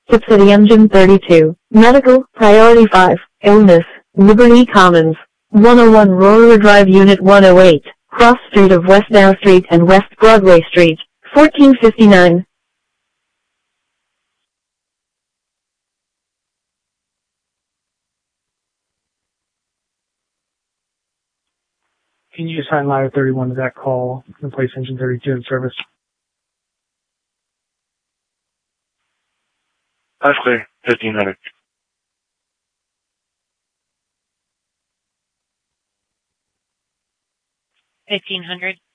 Tip City Engine 32. Medical, Priority 5. Illness, Liberty Commons. 101 Aurora Drive Unit 108. Cross Street of West Dow Street and West Broadway Street. 1459. Can you assign ladder 31 to that call and place engine 32 in service? That's clear. 1500. $1,500.